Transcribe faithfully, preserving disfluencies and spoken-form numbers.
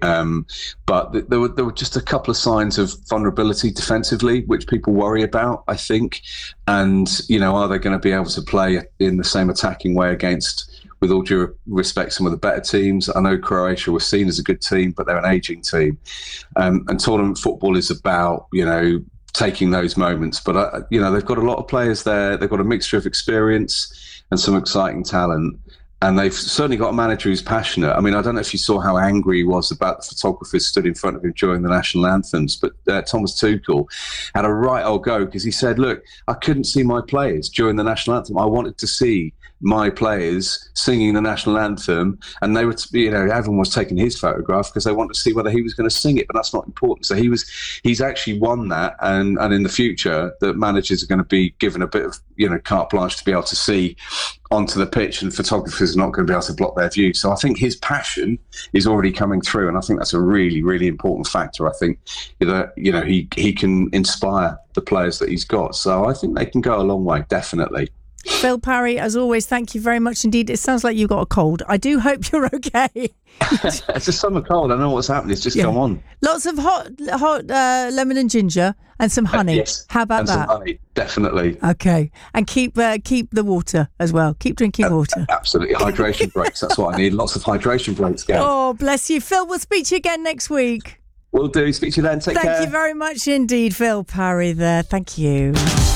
Um, but th- there were there were just a couple of signs of vulnerability defensively, which people worry about, I think. And, you know, are they going to be able to play in the same attacking way against, with all due respect, some of the better teams? I know Croatia was seen as a good team, but they're an ageing team. Um, and tournament football is about, you know, taking those moments. But, uh, you know, they've got a lot of players there. They've got a mixture of experience and some exciting talent. And they've certainly got a manager who's passionate. I mean, I don't know if you saw how angry he was about the photographers stood in front of him during the national anthems, but uh, Thomas Tuchel had a right old go because he said, look, I couldn't see my players during the national anthem. I wanted to see my players singing the national anthem, and they were, you know, everyone was taking his photograph because they wanted to see whether he was going to sing it, but that's not important. So he was, he's actually won that, and and in the future, the managers are going to be given a bit of, you know, carte blanche to be able to see onto the pitch, and photographers are not going to be able to block their view. So I think his passion is already coming through, and I think that's a really, really important factor. I think that, you know, he he can inspire the players that he's got. So I think they can go a long way, definitely. Phil Parry, as always, thank you very much indeed. It sounds like you got a cold. I do hope you're okay. It's a summer cold. I don't know what's happening. It's just yeah. come on. Lots of hot hot uh, lemon and ginger and some honey. Uh, yes. How about and that? Some honey, definitely. Okay. And keep uh, keep the water as well. Keep drinking uh, water. Absolutely. Hydration breaks. That's what I need. Lots of hydration breaks, Gav. Oh, bless you. Phil, we'll speak to you again next week. Will do. Speak to you then. Take Thank care. Thank you very much indeed, Phil Parry there. Thank you.